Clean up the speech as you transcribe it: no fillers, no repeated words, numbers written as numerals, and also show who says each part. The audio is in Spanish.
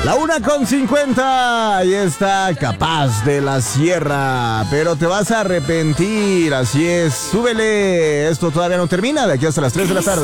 Speaker 1: La 1:50, ahí está Capaz de la Sierra, pero te vas a arrepentir, así es, súbele, esto todavía no termina, de aquí hasta las 3 de la tarde.